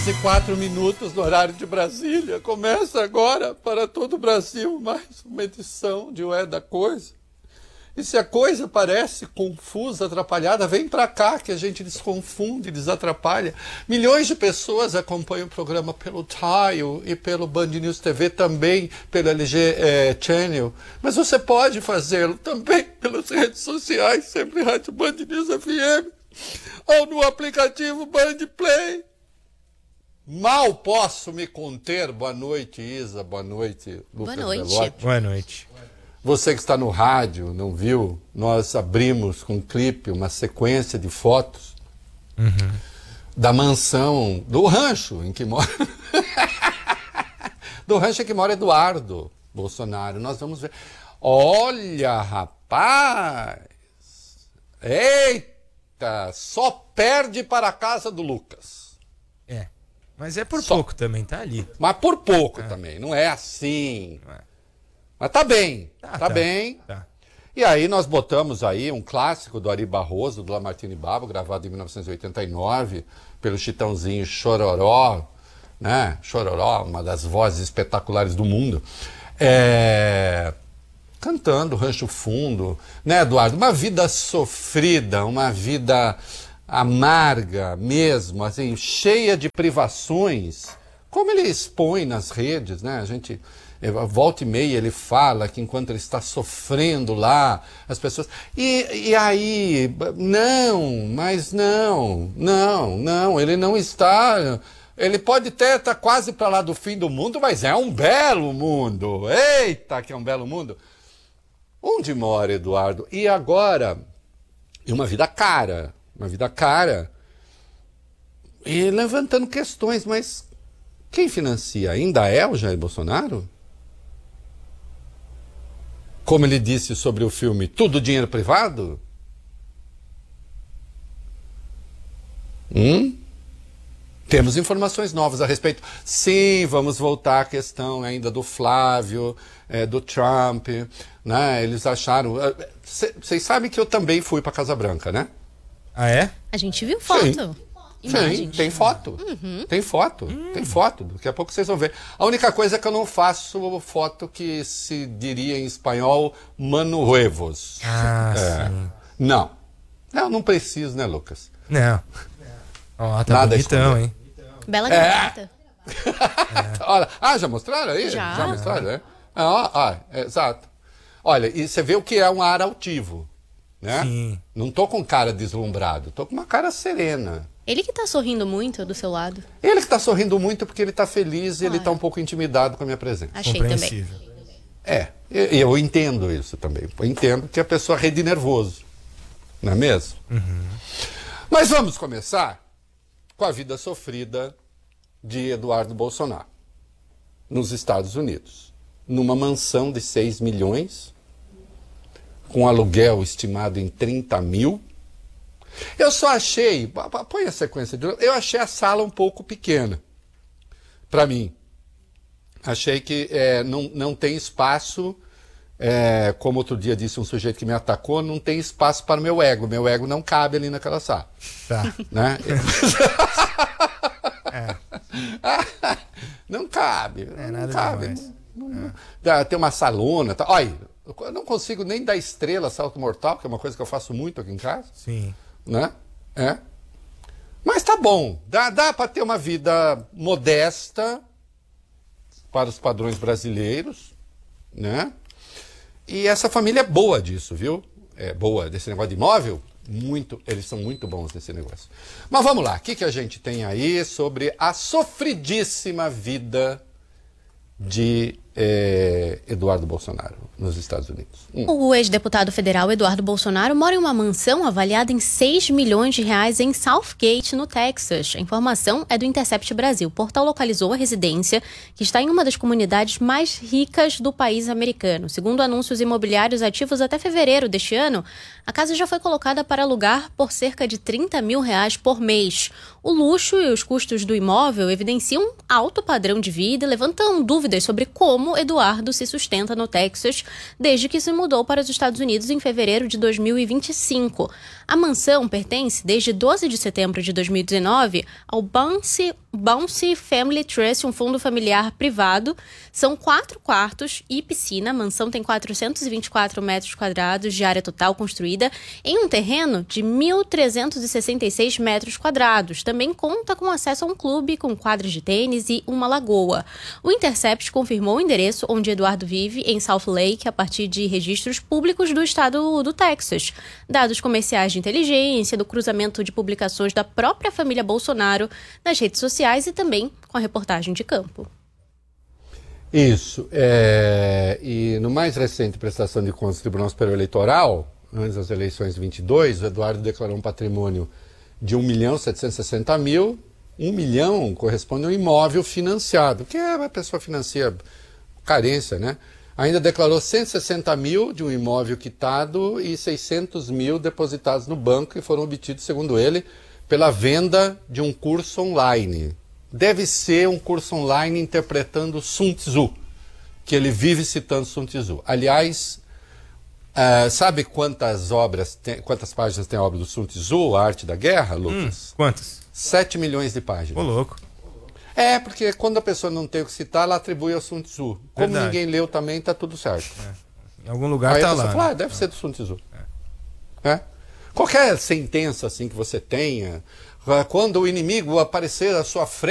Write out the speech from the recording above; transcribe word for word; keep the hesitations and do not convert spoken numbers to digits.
E quatro minutos no horário de Brasília. Começa agora para todo o Brasil mais uma edição de O É da Coisa. E se a coisa parece confusa, atrapalhada, vem para cá que a gente desconfunde, desatrapalha. Milhões de pessoas acompanham o programa pelo Tile e pelo Band News T V, também pelo L G eh, Channel. Mas você pode fazê-lo também pelas redes sociais, sempre Rádio Band News F M, ou no aplicativo Band Play. Mal posso me conter. Boa noite, Isa. Boa noite, Lucas Boa noite. Belotti. Boa noite. Você que está no rádio, não viu? Nós abrimos com um clipe uma sequência de fotos Uhum. da mansão, do rancho em que mora... do rancho em que mora Eduardo Bolsonaro. Nós vamos ver. Olha, rapaz! Eita! Só perde para a casa do Lucas. É. Mas é por Só. pouco também, tá ali. Mas por pouco É. também, não é assim. É. Mas tá bem, Tá, tá, tá. bem. Tá. E aí nós botamos aí um clássico do Ari Barroso, do Lamartine Babo, gravado em mil novecentos e oitenta e nove, pelo Chitãozinho Chororó, né? Chororó, uma das vozes espetaculares do mundo. É... Cantando Rancho Fundo, né, Eduardo? Uma vida sofrida, uma vida amarga mesmo, assim, cheia de privações, como ele expõe nas redes, né? A gente... Volta e meia ele fala que enquanto ele está sofrendo lá, as pessoas... E, e aí, não, mas não, não, não, ele não está... Ele pode até estar quase para lá do fim do mundo, mas é um belo mundo. Eita, que é um belo mundo. Onde mora Eduardo? E agora, uma vida cara, uma vida cara. E levantando questões, mas quem financia? Ainda é o Jair Bolsonaro? Como ele disse sobre o filme Tudo Dinheiro Privado? Hum? Temos informações novas a respeito. Sim, vamos voltar à questão ainda do Flávio, é, do Trump, né? Eles acharam... Vocês sabem que eu também fui para Casa Branca, né? Ah, é? A gente viu foto. Sim. Imagens. Sim, tem foto. Uhum. Tem foto. Hum. Tem foto. Daqui a pouco vocês vão ver. A única coisa é que eu não faço foto que se diria em espanhol mano huevos. Ah, É. sim. Não. Não, não preciso, né, Lucas? Não. Ó, tá Nada a bonitão, esconder. hein? Bela É. gravata. Olha, ah, já mostraram aí? Já. mostraram, é? Ah, ah, é, exato. Olha, e você vê o que é um ar altivo, né? Sim. Não tô com cara deslumbrado, tô com uma cara serena. Ele que tá sorrindo muito do seu lado. Ele que tá sorrindo muito porque ele tá feliz e ele Claro. tá um pouco intimidado com a minha presença. Achei também. Compreensível. É, eu, eu entendo isso também. Eu entendo que a pessoa ri de nervoso, não é mesmo? Uhum. Mas vamos começar com a vida sofrida de Eduardo Bolsonaro, nos Estados Unidos, numa mansão de seis milhões, com aluguel estimado em trinta mil. Eu só achei, põe a sequência de eu achei a sala um pouco pequena, para mim. Achei que é, não, não tem espaço, é, como outro dia disse um sujeito que me atacou, não tem espaço para o meu ego. Meu ego não cabe ali naquela sala. Tá. Né? É. Não cabe. É, não nada cabe. demais. Não- não- Dá- Tem uma salona. Tá. Olha, eu não consigo nem dar estrela salto mortal, que é uma coisa que eu faço muito aqui em casa. Sim. Né? É. Mas tá bom. Dá, dá para ter uma vida modesta para os padrões brasileiros, né? E essa família é boa disso, viu? É boa desse negócio de imóvel. Muito, eles são muito bons nesse negócio. Mas vamos lá, o que, que a gente tem aí sobre a sofridíssima vida de eh, Eduardo Bolsonaro nos Estados Unidos? Hum. O ex-deputado federal Eduardo Bolsonaro mora em uma mansão avaliada em seis milhões de reais em Southgate, no Texas. A informação é do Intercept Brasil. O portal localizou a residência, que está em uma das comunidades mais ricas do país americano. Segundo anúncios imobiliários ativos até fevereiro deste ano, a casa já foi colocada para alugar por cerca de trinta mil reais por mês. O luxo e os custos do imóvel evidenciam alto padrão de vida e levantam dúvidas sobre como Eduardo se sustenta no Texas desde que se mudou para os Estados Unidos em fevereiro de dois mil e vinte e cinco. A mansão pertence desde doze de setembro de dois mil e dezenove ao Bouncy Bouncy Family Trust, um fundo familiar privado. São quatro quartos e piscina. A mansão tem quatrocentos e vinte e quatro metros quadrados de área total construída em um terreno de mil trezentos e sessenta e seis metros quadrados. Também conta com acesso a um clube com quadras de tênis e uma lagoa. O Intercept confirmou o endereço onde Eduardo vive, em South Lake, a partir de registros públicos do estado do Texas. Dados comerciais de inteligência, do cruzamento de publicações da própria família Bolsonaro nas redes sociais e também com a reportagem de campo. Isso. É, e no mais recente prestação de contas do Tribunal Superior Eleitoral, antes das eleições de vinte e dois, o Eduardo declarou um patrimônio de um milhão setecentos e sessenta mil. Um milhão corresponde a um imóvel financiado, que é uma pessoa financia carência, né? Ainda declarou cento e sessenta mil de um imóvel quitado e seiscentos mil depositados no banco que foram obtidos, segundo ele, pela venda de um curso online. Deve ser um curso online interpretando Sun Tzu, que ele vive citando Sun Tzu. Aliás, uh, sabe quantas obras, tem, quantas páginas tem a obra do Sun Tzu, A Arte da Guerra, Lucas? Hum, quantas? Sete milhões de páginas. Ô, louco. É, porque quando a pessoa não tem o que citar, ela atribui ao Sun Tzu. Como Verdade. ninguém leu também, está tudo certo. É. Em algum lugar Aí tá a pessoa lá. fala, né? ah, deve ser do Sun Tzu. É. É. Qualquer sentença assim que você tenha, quando o inimigo aparecer à sua frente,